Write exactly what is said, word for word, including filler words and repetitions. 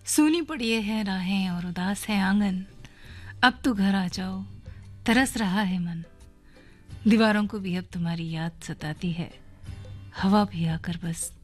सूनी पड़ी है राहें और उदास है आंगन। अब तो घर आ जाओ, तरस रहा है मन। दीवारों को भी अब तुम्हारी याद सताती है। हवा भी आकर बस